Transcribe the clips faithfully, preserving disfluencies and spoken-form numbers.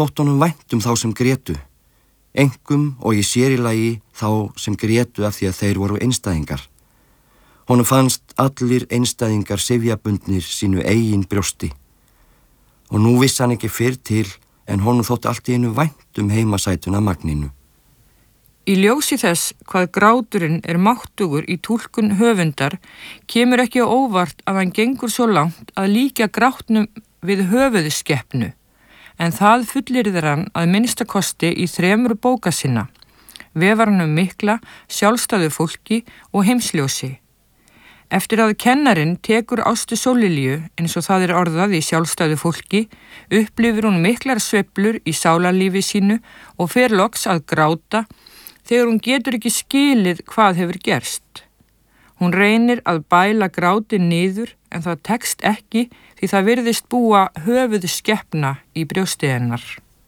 þótt honum vænt um þá sem grétu, einkum og í sérilagi þá sem grétu af því að þeir voru einstæðingar. Honum fannst allir einstæðingar syfjabundnir sínu eigin brjósti og nú vissi hann ekki fyrr til en honum þótti allt í einu vænt um heimasætuna Magninu. Í ljósi þess hvað gráturinn er máttugur í túlkun höfundar kemur ekki á óvart að hann gengur svo langt að líkja grátnum við höfuðskeppnu, en það fullyrðir hann að minnsta kosti í þremur bóka sinna, Vefaranum mikla, Sjálfstæðu fólki og Heimsljósi. Eftir að kennarinn tekur Ástu Sóllilju, eins og það er orðað í Sjálfstæðu fólki, upplifir hún miklar sveiflur í sálarlífi sínu og fer loks að gráta þegar hún getur ekki skilið hvað hefur gerst. Hún reynir að bæla grátin niður en það tekst ekki því það virðist búa höfuðskeppna í brjósti hennar.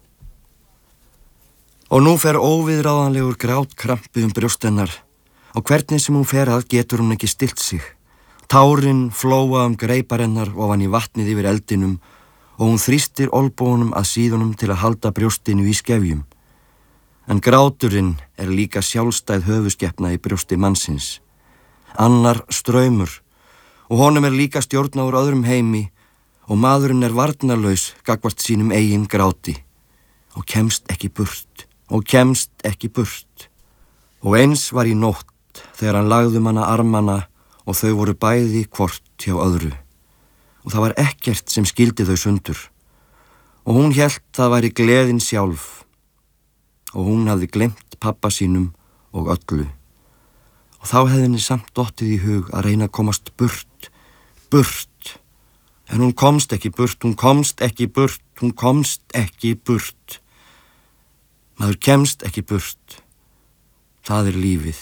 Og nú fer óviðráðanlegur grátkrampi um brjóst hennar og hvernig sem hún fer að getur hún ekki stillt sig. Tárin flóa um greipar hennar ofan í vatnið yfir eldinum og hún þrýstir olnbogunum að síðunum til að halda brjóstinu í skefjum. En gráturinn er líka sjálfstæð höfuðskeppna í brjósti mannsins. Annar straumur og honum er líka stjórna úr öðrum heimi og maðurinn er varnarlaus gagnvart sínum eigin gráti og kemst ekki burt og kemst ekki burt. Og eins var í nótt þegar hann lagði um hana armana og þau voru bæði hvort hjá öðru og það var ekkert sem skildi þau sundur og hún hélt það væri gleðin sjálf og hún hafði glemt pabba sínum og öllu og þá hefði henni samt dottið í hug að reyna að komast burt, burt en hún komst ekki burt, hún komst ekki burt, hún komst ekki burt. Maður kemst ekki burt, það er lífið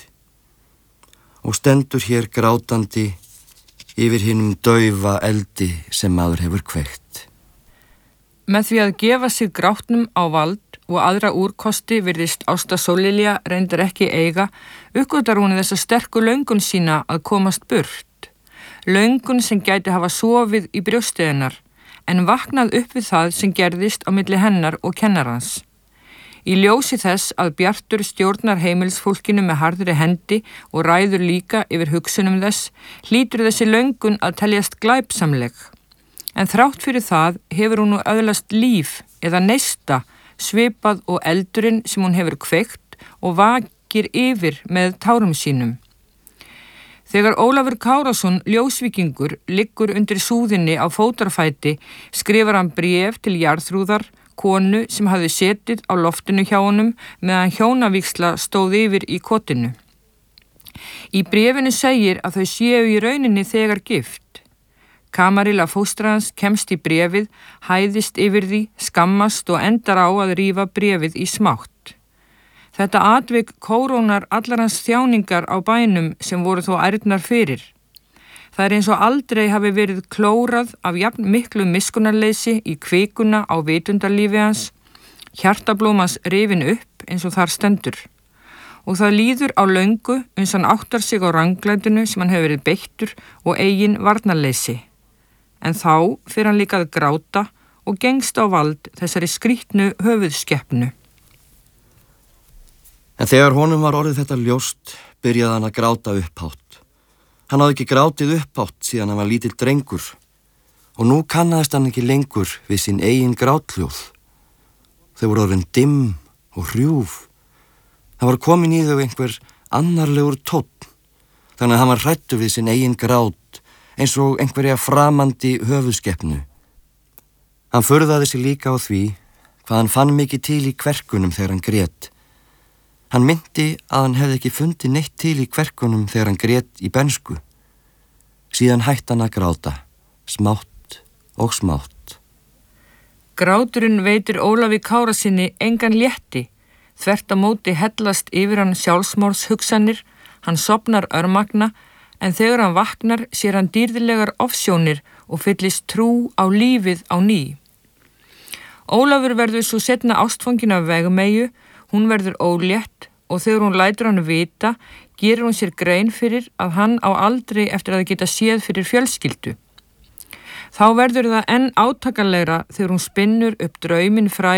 og stendur hér grátandi yfir hinum daufa eldi sem maður hefur kveikt. Með því að gefa sig grátnum á vald og aðra úrkosti virðist Ásta Sóllilja reyndar ekki eiga, uppgötar hún þessa sterku löngun sína að komast burt. Löngun sem gæti hafa sofið í brjósti hennar, en vaknað upp við það sem gerðist á milli hennar og kennarans. Í ljósi þess að Bjartur stjórnar heimilsfólkinu með harðri hendi og ræður líka yfir hugsunum þess, hlýtur þessi löngun að teljast glæpsamleg. En þrátt fyrir það hefur hún nú öðlast líf eða neista svipað og eldurinn sem hún hefur kveikt og vakir yfir með tárum sínum. Þegar Ólafur Kárason, ljósvíkingur, liggur undir súðinni á fótarfæti, skrifar hann bréf til Jarþrúðar, konu sem hafði setið á loftinu hjá honum meðan hjónavígsla stóð yfir í kotinu. Í bréfinu segir að þau séu í rauninni þegar gift. Kamarilla fóstra hans kemst í bréfið, hæðist yfir því, skammast og endar á að rífa bréfið í smátt. Þetta atvik kórónar allar hans þjáningar á bænum sem voru þó ærnar fyrir. Það er eins og aldrei hafi verið klórað af jafn miklu miskunnarleysi í kvikuna á vitundarlífi hans, hjartablómans rifin upp eins og þar stendur. Og það líður á löngu uns hann áttar sig á ranglætinu sem hann hefur verið beittur og eigin varnarleysi. En þá fyrir hann líka að gráta og gengst á vald þessari skrýtnu höfuðskeppnu. En þegar honum var orðið þetta ljóst, byrjaði hann að gráta upphátt. Hann hafði ekki grátið upphátt síðan hann var lítill drengur og nú kannaðist hann ekki lengur við sín eigin gráthljóð. Þau voru orðin dimm og hrjúf. Það var komin í þau einhver annarlegur tónn, þannig að hann var hræddur við sín eigin grát eins og einhverja framandi höfuðskeppnu. Hann furðaði sig líka á því hvað hann fann mikið til í kverkunum þegar hann grét. Hann myndi að hann hefði ekki fundið neitt til í kverkunum þegar hann grét í bensku. Síðan hætti hann að gráta, smátt og smátt. Gráturinn veitir Ólafi Kárasyni engan létti, þvert á móti hellast yfir hann sjálfsmorðshugsanir, hann sofnar örmagna, en þegar hann vaknar sér hann dýrðilegar ofsjónir og fyllist trú á lífið á ný. Ólafur verður svo seinna ástfangin af Vegmeyju. Hún verður ólétt og þegar hún lætur hann vita, gerir hún sér grein fyrir að hann á aldrei eftir að geta séð fyrir fjölskyldu. Þá verður það enn átakanlegra þegar hún spinnur upp drauminn fræ